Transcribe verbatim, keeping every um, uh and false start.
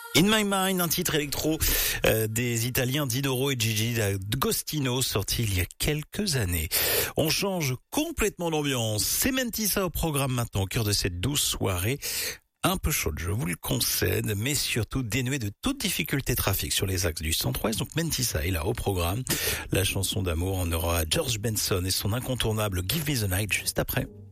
In My Mind, un titre électro euh, des Italiens Didoro et Gigi D'Agostino, sorti il y a quelques années. On change complètement d'ambiance. C'est Mentissa au programme maintenant, au cœur de cette douce soirée. Un peu chaude, je vous le concède, mais surtout dénuée de toute difficulté trafic sur les axes du centre-ouest. Donc Mentissa est là au programme. La chanson d'amour, on aura George Benson et son incontournable Give Me the Night juste après.